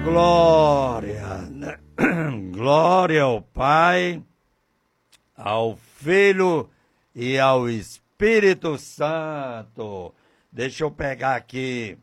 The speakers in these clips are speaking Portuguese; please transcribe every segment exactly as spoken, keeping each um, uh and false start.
Glória, né? Glória ao Pai, ao Filho e ao Espírito Santo. Deixa eu pegar aqui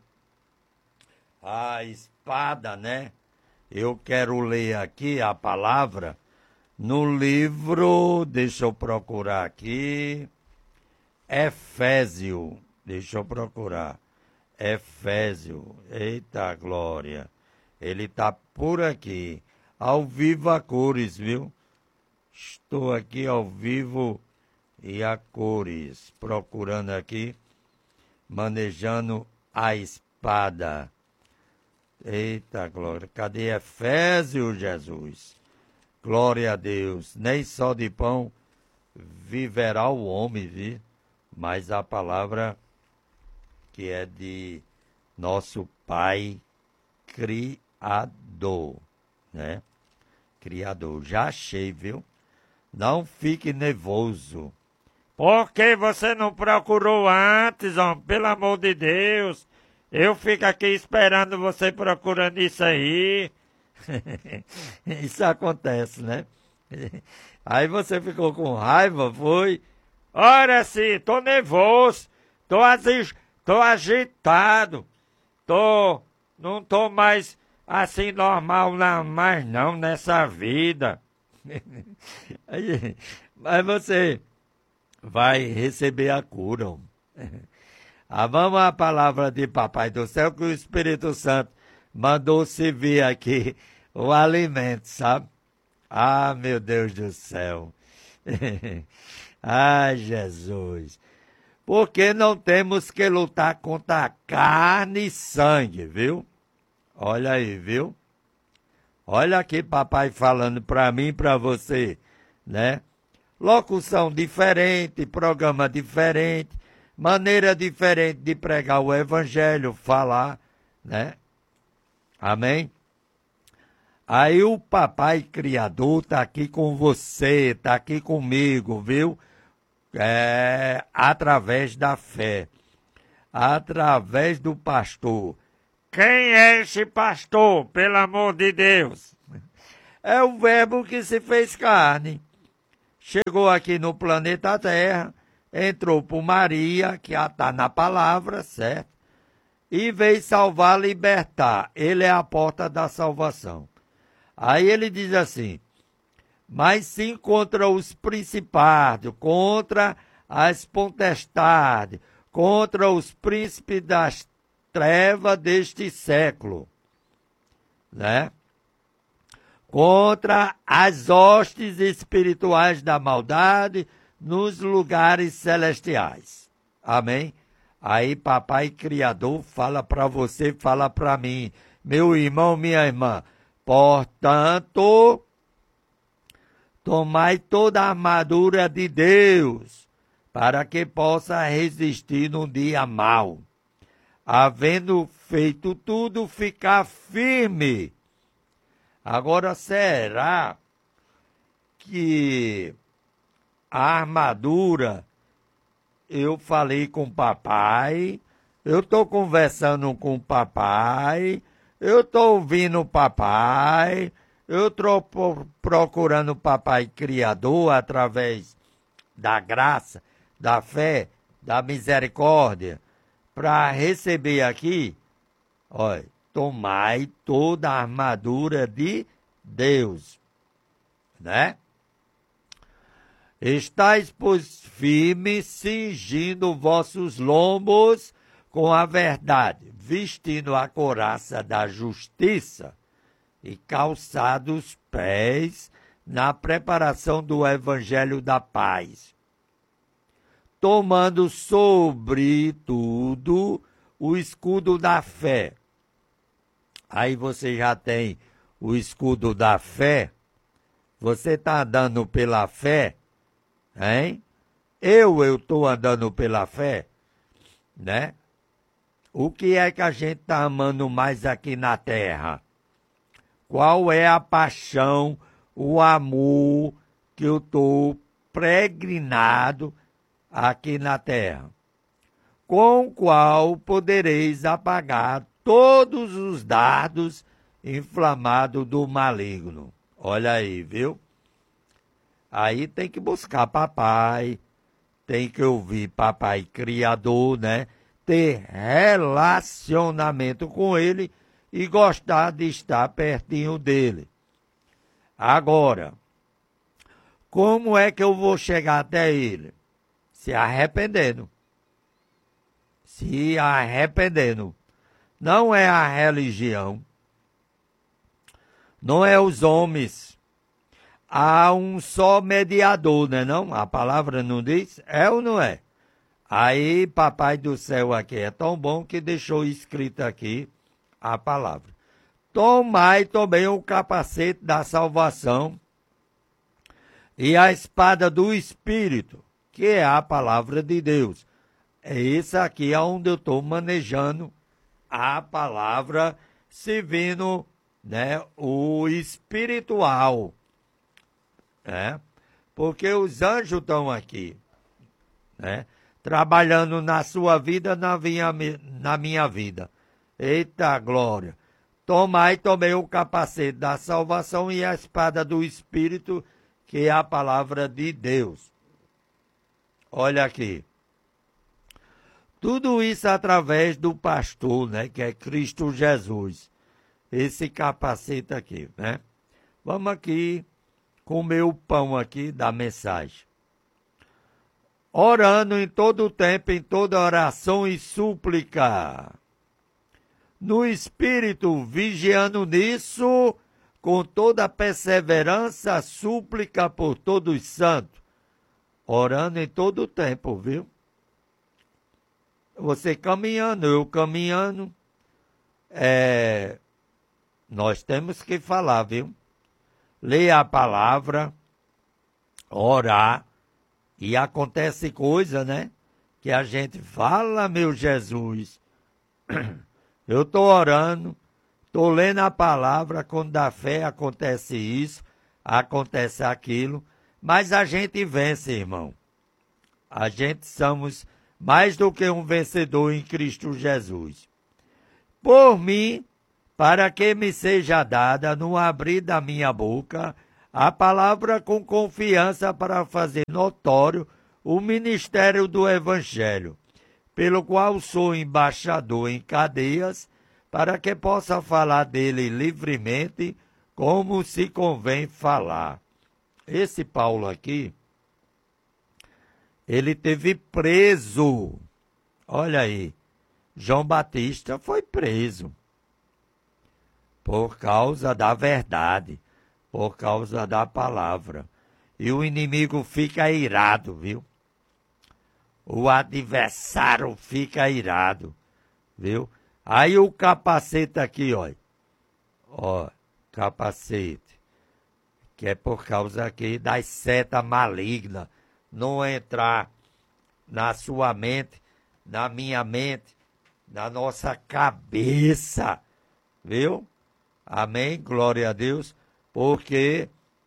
a espada, né? Eu quero ler aqui a palavra no livro, deixa eu procurar aqui, Efésio, deixa eu procurar, Efésio, eita glória, ele tá por aqui, ao vivo a cores, viu? Estou aqui ao vivo e a cores, procurando aqui, manejando a espada. Eita glória, cadê Efésio, Jesus? Glória a Deus, nem só de pão viverá o homem, viu? Mas a palavra que é de nosso Pai Criador, né? Criador, já achei, viu? Não fique nervoso. Por que você não procurou antes, homem? Pelo amor de Deus. Eu fico aqui esperando você procurando isso aí. Isso acontece, né? Aí você ficou com raiva, foi? Ora sim, tô nervoso, tô, agi tô agitado, tô, não tô mais assim normal não, mais não nessa vida. Aí, mas você vai receber a cura. Ah, vamos à palavra de Papai do Céu, que o Espírito Santo mandou servir aqui o alimento, sabe? Ah, meu Deus do céu. Ai, Jesus. Porque não temos que lutar contra carne e sangue, viu? Olha aí, viu? Olha aqui papai falando para mim e para você, né? Locução diferente, programa diferente, maneira diferente de pregar o evangelho, falar, né? Amém? Aí o papai criador tá aqui com você, tá aqui comigo, viu? É, através da fé, através do pastor. Quem é esse pastor, pelo amor de Deus? É o verbo que se fez carne. Chegou aqui no planeta Terra, entrou por Maria, que está na palavra, certo? E veio salvar, libertar. Ele é a porta da salvação. Aí ele diz assim, mas sim contra os principados, contra as potestades, contra os príncipes das trevas deste século, né? Contra as hostes espirituais da maldade nos lugares celestiais. Amém? Aí papai criador fala para você, fala para mim, meu irmão, minha irmã, portanto, tomai toda a armadura de Deus, para que possa resistir no dia mau. Havendo feito tudo, ficar firme. Agora, será que a armadura, eu falei com o papai, eu estou conversando com o papai, eu estou ouvindo o papai, eu estou procurando o papai criador através da graça, da fé, da misericórdia, para receber aqui, olha, tomai toda a armadura de Deus, né? Estais, pois, firmes, cingindo vossos lombos com a verdade, vestindo a couraça da justiça e calçados os pés na preparação do evangelho da paz, tomando sobretudo o escudo da fé. Aí você já tem o escudo da fé, você está andando pela fé, hein? Eu, eu estou andando pela fé, né? O que é que a gente está amando mais aqui na terra? Qual é a paixão, o amor que eu estou pregnado aqui na terra? Com o qual podereis apagar todos os dardos inflamado do maligno. Olha aí, viu? Aí tem que buscar papai, tem que ouvir papai criador, né? Ter relacionamento com ele e gostar de estar pertinho dele. Agora, como é que eu vou chegar até ele? Se arrependendo. Se arrependendo. Não é a religião, não é os homens. Há um só mediador, né não? A palavra não diz? É ou não é? Aí, papai do céu aqui é tão bom que deixou escrito aqui a palavra. Tomai também o capacete da salvação e a espada do Espírito, que é a palavra de Deus. É isso aqui onde eu estou manejando a palavra, servindo, né, o espiritual. Né? Porque os anjos estão aqui, né? Trabalhando na sua vida, na minha, na minha vida. Eita glória! Tomai também o capacete da salvação e a espada do Espírito, que é a palavra de Deus. Olha aqui. Tudo isso através do pastor, né, que é Cristo Jesus. Esse capacete aqui, né? Vamos aqui comer o pão aqui da mensagem. Orando em todo o tempo, em toda oração e súplica. No Espírito, vigiando nisso, com toda perseverança, súplica por todos os santos. Orando em todo o tempo, viu? Você caminhando, eu caminhando. É, nós temos que falar, viu? Ler a palavra, orar, e acontece coisa, né? Que a gente fala, meu Jesus, eu estou orando, estou lendo a palavra, quando dá fé acontece isso, acontece aquilo, mas a gente vence, irmão. A gente somos mais do que um vencedor em Cristo Jesus. Por mim, para que me seja dada, no abrir da minha boca, a palavra com confiança para fazer notório o ministério do Evangelho, pelo qual sou embaixador em cadeias, para que possa falar dele livremente, como se convém falar. Esse Paulo aqui, ele teve preso. Olha aí, João Batista foi preso por causa da verdade, por causa da palavra. E o inimigo fica irado, viu? O adversário fica irado, viu? Aí o capacete aqui, ó. Ó, capacete. Que é por causa aqui das setas malignas. Não entrar na sua mente, na minha mente, na nossa cabeça, viu? Amém? Glória a Deus. Porque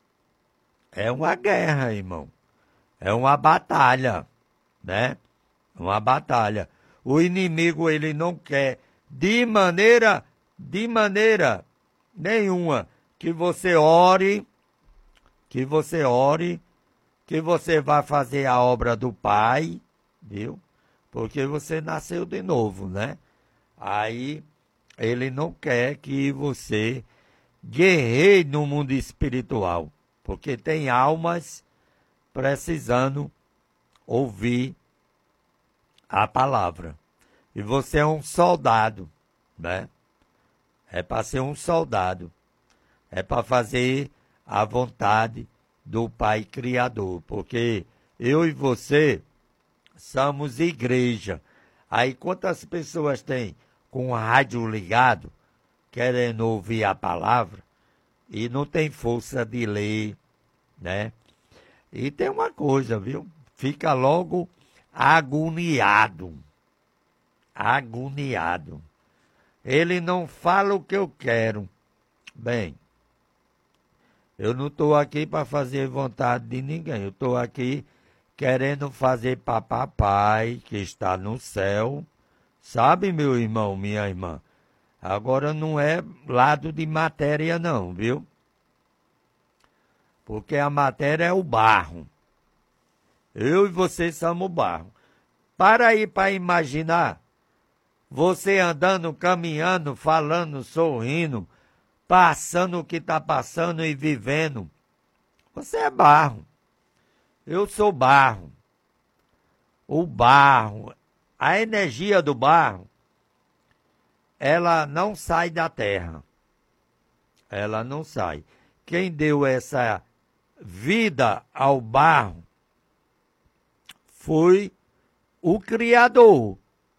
é uma guerra, irmão. É uma batalha, né? Uma batalha. O inimigo, ele não quer de maneira, de maneira nenhuma que você ore, que você ore, que você vá fazer a obra do Pai, viu? Porque você nasceu de novo, né? Aí ele não quer que você guerreie no mundo espiritual, porque tem almas precisando ouvir a palavra. E você é um soldado, né? É para ser um soldado. É para fazer a vontade do Pai Criador, porque eu e você somos igreja. Aí quantas pessoas tem com o rádio ligado, querendo ouvir a palavra, e não tem força de ler, né? E tem uma coisa, viu? Fica logo agoniado. Agoniado. Ele não fala o que eu quero. Bem, eu não estou aqui para fazer vontade de ninguém. Eu estou aqui querendo fazer para papai, que está no céu. Sabe, meu irmão, minha irmã? Agora não é lado de matéria não, viu? Porque a matéria é o barro. Eu e você somos o barro. Para aí para imaginar, você andando, caminhando, falando, sorrindo, passando o que está passando e vivendo. Você é barro. Eu sou barro. O barro, a energia do barro, ela não sai da terra. Ela não sai. Quem deu essa vida ao barro foi o Criador.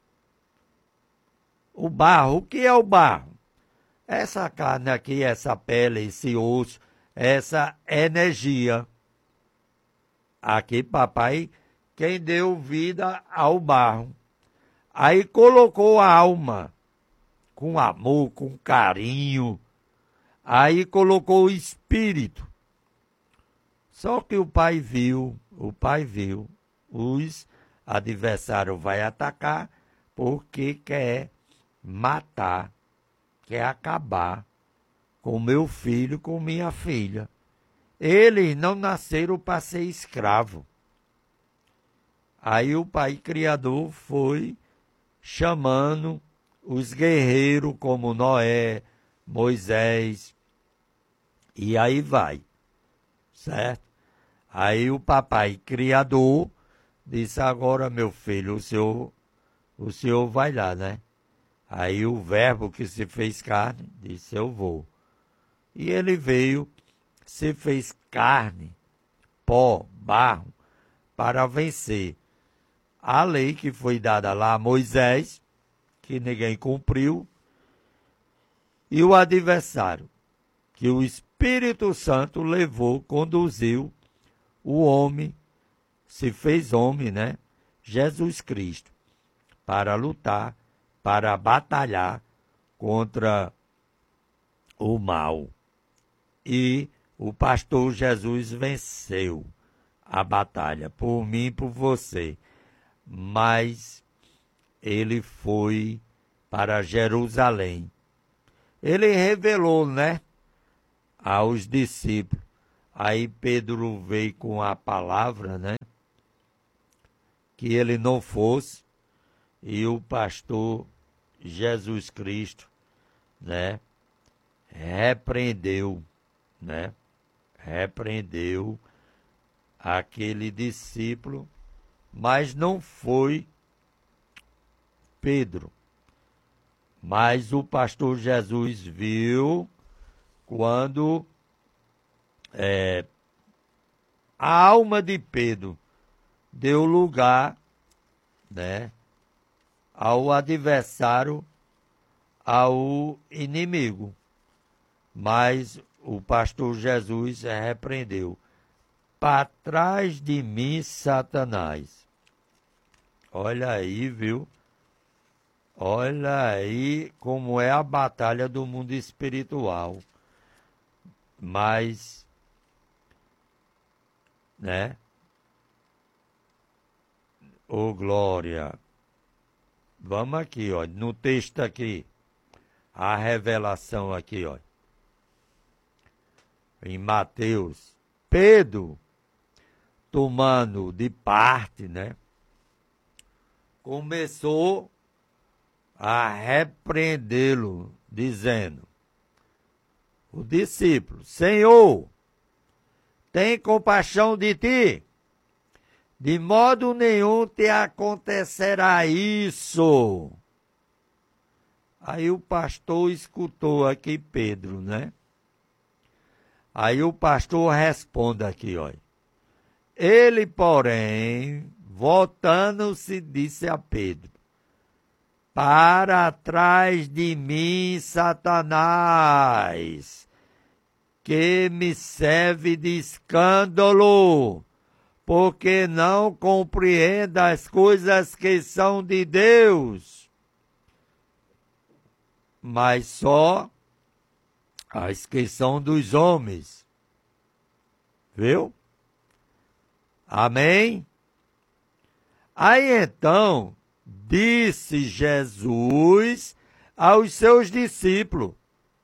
O barro, o que é o barro? Essa carne aqui, essa pele, esse osso, essa energia. Aqui, papai, quem deu vida ao barro. Aí colocou a alma, com amor, com carinho. Aí colocou o espírito. Só que o pai viu, o pai viu, os adversários vai atacar porque quer matar, quer acabar com meu filho, com minha filha. Eles não nasceram para ser escravo. Aí o pai criador foi chamando os guerreiros como Noé, Moisés, e aí vai, certo? Aí o papai criador disse, agora meu filho, o senhor, o senhor vai lá, né? Aí o verbo que se fez carne disse, eu vou. E ele veio, se fez carne, pó, barro, para vencer a lei que foi dada lá a Moisés, que ninguém cumpriu, e o adversário, que o Espírito Santo levou, conduziu o homem, se fez homem, né? Jesus Cristo, para lutar, para batalhar contra o mal. E o pastor Jesus venceu a batalha, por mim e por você. Mas ele foi para Jerusalém. Ele revelou, né, aos discípulos. Aí Pedro veio com a palavra, né, que ele não fosse, e o pastor Jesus Cristo, né, repreendeu, né, repreendeu aquele discípulo, mas não foi Pedro. Mas o pastor Jesus viu quando é, a alma de Pedro deu lugar, né, ao adversário, ao inimigo. Mas o pastor Jesus repreendeu. Para trás de mim, Satanás. Olha aí, viu? Olha aí como é a batalha do mundo espiritual. Mas, né? Ô, glória. Vamos aqui, ó, no texto aqui. A revelação aqui, ó. Em Mateus. Pedro, tomando de parte, né? Começou a repreendê-lo, dizendo, o discípulo, Senhor, tem compaixão de ti, de modo nenhum te acontecerá isso. Aí o pastor escutou aqui Pedro, né? Aí o pastor responde aqui, olha. Ele, porém, voltando-se, disse a Pedro, para trás de mim, Satanás, que me serve de escândalo, porque não compreende as coisas que são de Deus, mas só as que são dos homens. Viu? Amém? Aí então, disse Jesus aos seus discípulos: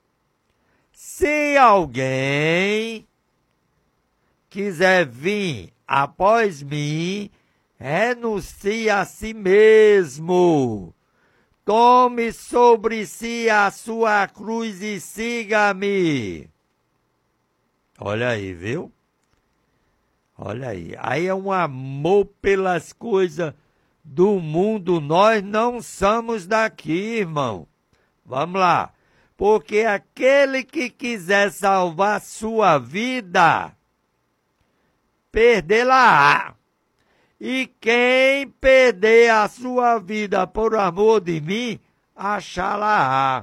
se alguém quiser vir após mim, renuncie a si mesmo. Tome sobre si a sua cruz e siga-me. Olha aí, viu? Olha aí. Aí é um amor pelas coisas do mundo. Nós não somos daqui, irmão. Vamos lá. Porque aquele que quiser salvar sua vida, perdê-la-á. E quem perder a sua vida por amor de mim, achá-la-á.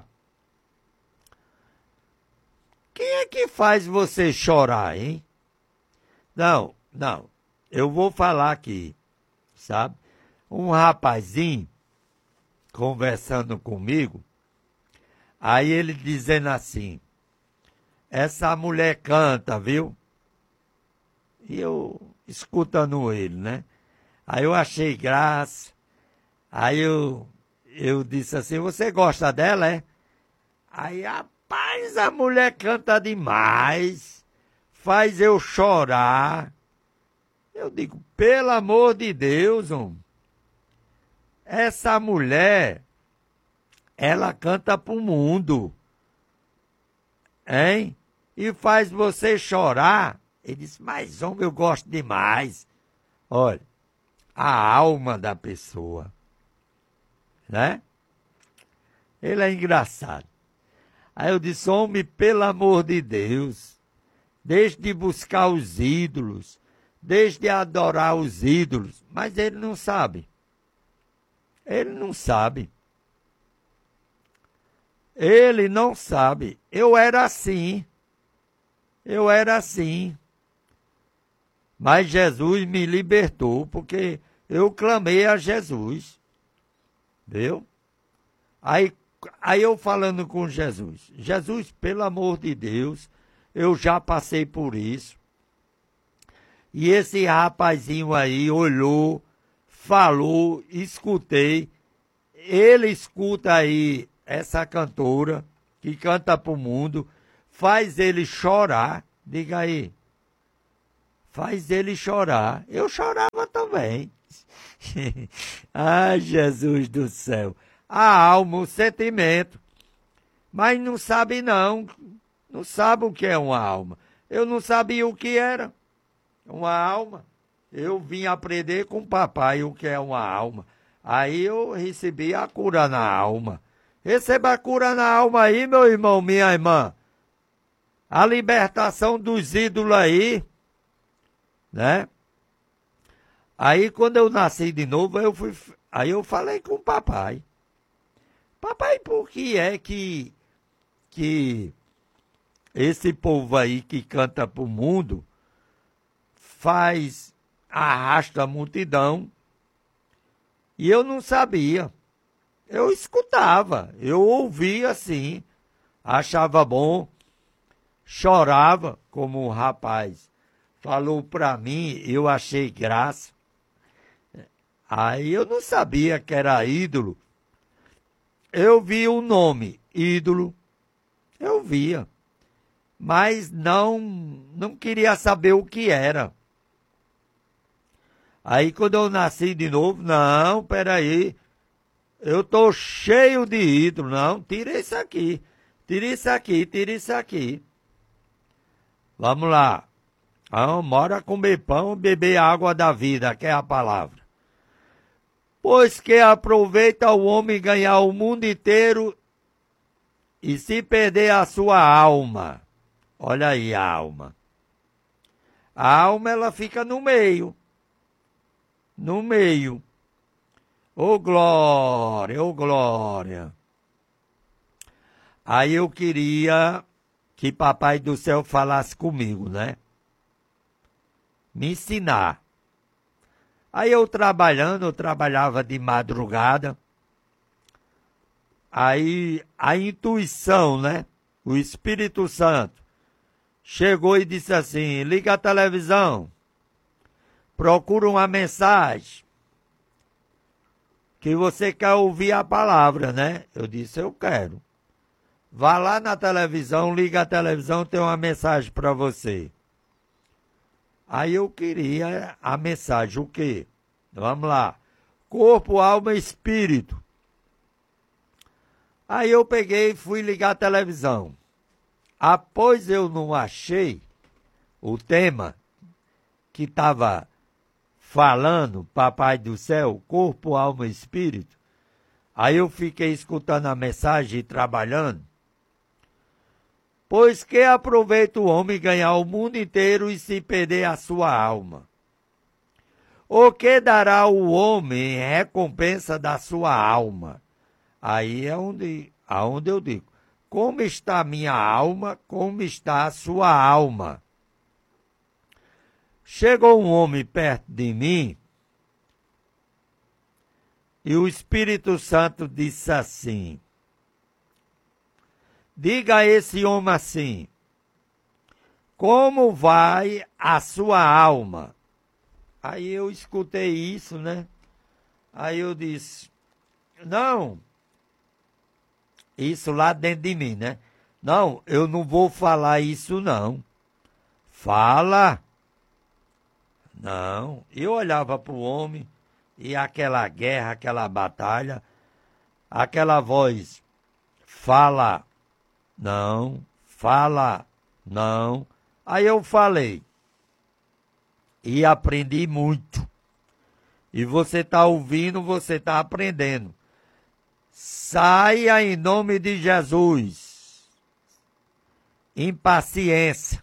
Quem é que faz você chorar, hein? Não, não. Eu vou falar aqui, sabe? Um rapazinho conversando comigo, aí ele dizendo assim: essa mulher canta, viu? E eu escutando ele, né? Aí eu achei graça. Aí eu, eu disse assim: você gosta dela, é? Aí, rapaz, a mulher canta demais. Faz eu chorar. Eu digo: pelo amor de Deus, homem. Essa mulher, ela canta pro mundo. Hein? E faz você chorar. Ele disse: mas, homem, eu gosto demais. Olha, a alma da pessoa, né? Ele é engraçado. Aí eu disse: homem, pelo amor de Deus, deixe de buscar os ídolos, deixe de adorar os ídolos. Mas ele não sabe. Ele não sabe. Ele não sabe. Eu era assim. Eu era assim. Mas Jesus me libertou, porque eu clamei a Jesus. Viu? Aí, aí eu falando com Jesus: Jesus, pelo amor de Deus, eu já passei por isso. E esse rapazinho aí olhou, falou, escutei. Ele escuta aí essa cantora que canta pro mundo, faz ele chorar. Diga aí. Faz ele chorar. Eu chorava também. Ai, Jesus do céu. A alma, o sentimento. Mas não sabe não. Não sabe o que é uma alma. Eu não sabia o que era uma alma. Eu vim aprender com o papai o que é uma alma. Aí eu recebi a cura na alma. Receba a cura na alma aí, meu irmão, minha irmã. A libertação dos ídolos aí, né? Aí quando eu nasci de novo, eu fui, aí eu falei com o papai: papai, por que é que, que esse povo aí que canta pro mundo faz, arrasta a multidão? E eu não sabia. Eu escutava, eu ouvia assim, achava bom, chorava, como o rapaz falou para mim, eu achei graça. Aí eu não sabia que era ídolo. Eu vi o nome, ídolo, eu via, mas não, não queria saber o que era. Aí quando eu nasci de novo, não, peraí, eu tô cheio de ídolo, não, tira isso aqui, tira isso aqui, tira isso aqui. Vamos lá. Ah, bora comer pão e beber a água da vida, que é a palavra. Pois que aproveita o homem ganhar o mundo inteiro e se perder a sua alma. Olha aí a alma. A alma, ela fica no meio. No meio. Ô glória, ô glória. Aí eu queria que Papai do Céu falasse comigo, né? Me ensinar. Aí eu trabalhando, eu trabalhava de madrugada. Aí a intuição, né? O Espírito Santo chegou e disse assim: liga a televisão, procura uma mensagem que você quer ouvir a palavra, né? Eu disse, eu quero. Vá lá na televisão, liga a televisão, tem uma mensagem para você. Aí eu queria a mensagem, o quê? Vamos lá. Corpo, alma e espírito. Aí eu peguei e fui ligar a televisão. Após eu não achei o tema que estava falando, Papai do Céu, corpo, alma e espírito, aí eu fiquei escutando a mensagem e trabalhando. Pois que aproveita o homem ganhar o mundo inteiro e se perder a sua alma? O que dará o homem em recompensa da sua alma? Aí é onde, aonde eu digo, como está a minha alma, como está a sua alma? Chegou um homem perto de mim e o Espírito Santo disse assim, diga a esse homem assim, como vai a sua alma? Aí eu escutei isso, né? Aí eu disse, não, isso lá dentro de mim, né? Não, eu não vou falar isso não. Fala. Não, eu olhava para o homem e aquela guerra, aquela batalha, aquela voz, fala, não, fala, não. Aí eu falei e aprendi muito. E você está ouvindo, você está aprendendo. Saia em nome de Jesus. Impaciência.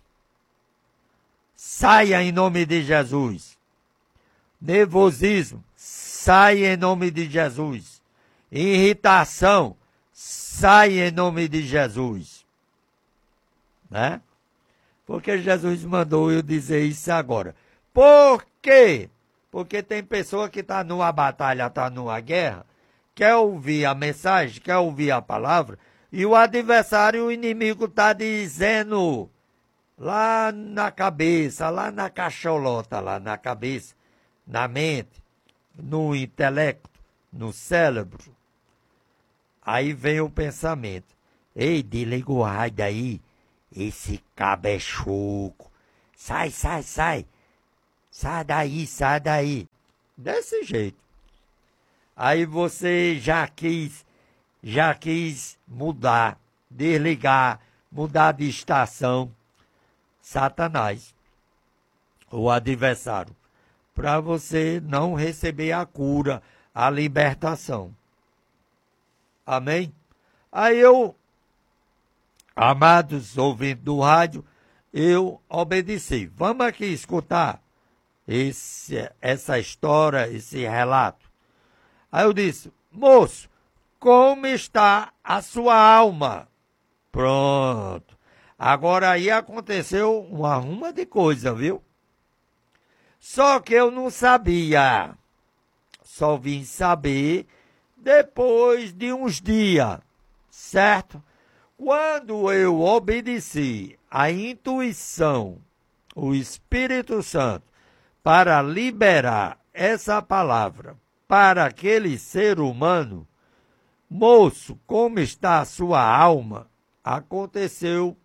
Saia em nome de Jesus. Nervosismo, saia em nome de Jesus. Irritação, saia em nome de Jesus. Né? Porque Jesus mandou eu dizer isso agora. Por quê? Porque tem pessoa que está numa batalha, está numa guerra, quer ouvir a mensagem, quer ouvir a palavra, e o adversário, o inimigo está dizendo lá na cabeça, lá na cacholota, lá na cabeça, na mente, no intelecto, no cérebro. Aí vem o pensamento. Ei, desliga o rádio daí, esse cabo é choco. Sai, sai, sai. Sai daí, sai daí. Desse jeito. Aí você já quis, já quis mudar, desligar, mudar de estação. Satanás, o adversário, para você não receber a cura, a libertação. Amém? Aí eu, amados ouvintes do rádio, eu obedeci. Vamos aqui escutar esse, essa história, esse relato. Aí eu disse, moço, como está a sua alma? Pronto. Agora aí aconteceu uma ruma de coisa, viu? Só que eu não sabia. Só vim saber depois de uns dias, certo? Quando eu obedeci a intuição, o Espírito Santo, para liberar essa palavra para aquele ser humano, moço, como está a sua alma? Aconteceu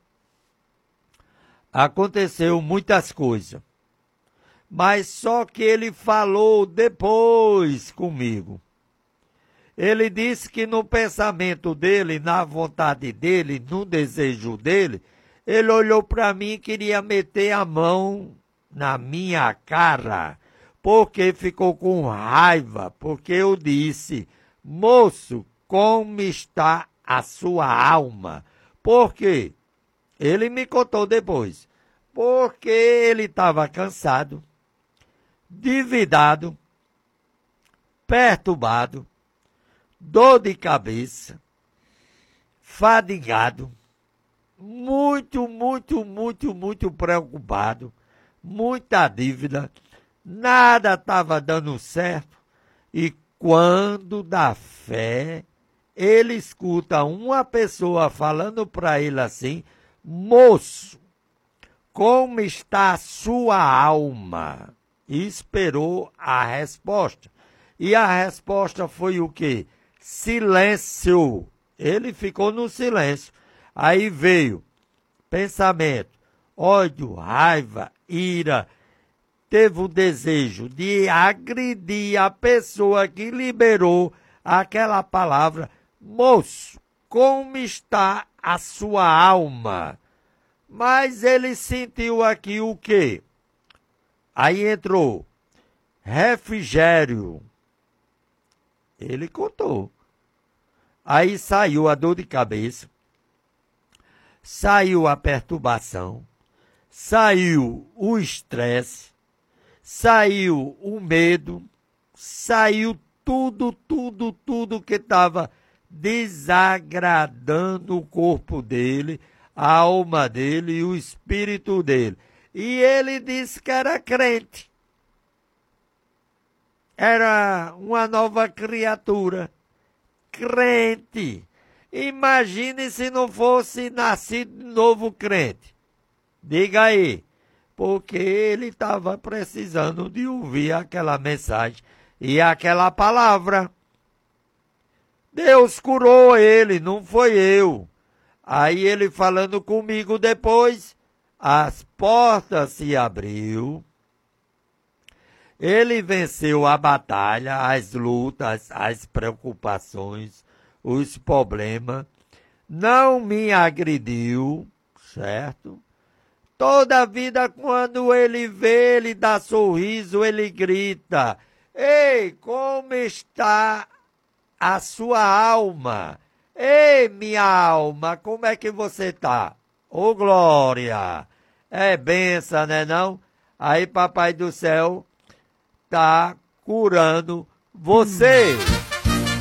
Aconteceu muitas coisas, mas só que ele falou depois comigo. Ele disse que no pensamento dele, na vontade dele, no desejo dele, ele olhou para mim e queria meter a mão na minha cara, porque ficou com raiva, porque eu disse, moço, como está a sua alma? Por quê? Ele me contou depois, porque ele estava cansado, endividado, perturbado, dor de cabeça, fadigado, muito, muito, muito, muito preocupado, muita dívida, nada estava dando certo. E quando dá fé, ele escuta uma pessoa falando para ele assim, moço, como está a sua alma? E esperou a resposta. E a resposta foi o quê? Silêncio. Ele ficou no silêncio. Aí veio pensamento, ódio, raiva, ira. Teve o desejo de agredir a pessoa que liberou aquela palavra. Moço, como está a sua alma? Mas ele sentiu aqui o quê? Aí entrou refrigério. Ele contou. Aí saiu a dor de cabeça, saiu a perturbação, saiu o estresse, saiu o medo, saiu tudo, tudo, tudo que estava desagradando o corpo dele, a alma dele e o espírito dele. E ele disse que era crente. Era uma nova criatura. Crente. Imagine se não fosse nascido de novo crente. Diga aí. Porque ele estava precisando de ouvir aquela mensagem e aquela palavra. Deus curou ele, não foi eu. Aí ele falando comigo depois, as portas se abriu. Ele venceu a batalha, as lutas, as preocupações, os problemas. Não me agrediu, certo? Toda a vida, quando ele vê, ele dá sorriso, ele grita: ei, como está a sua alma? Ei, minha alma, como é que você tá? Ô, glória! É benção, né não? Aí, papai do céu tá curando você.